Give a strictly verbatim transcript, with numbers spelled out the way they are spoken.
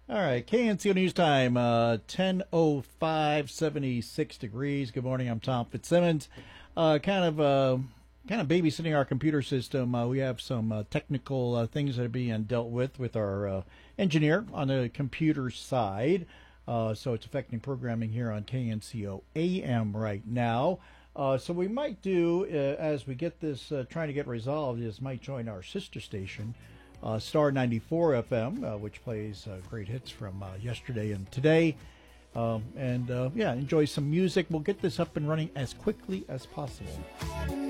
All right, K N C O News Time, uh, ten oh five, seventy-six degrees. Good morning, I'm Tom Fitzsimmons. Uh, kind of uh, kind of babysitting our computer system. Uh, we have some uh, technical uh, things that are being dealt with with our uh, engineer on the computer side. Uh, so it's affecting programming here on K N C O A M right now. Uh, so we might do, uh, as we get this uh, trying to get resolved, is might join our sister station, uh, Star ninety-four F M, uh, which plays uh, great hits from uh, yesterday and today. Um, and uh, yeah, enjoy some music. We'll get this up and running as quickly as possible.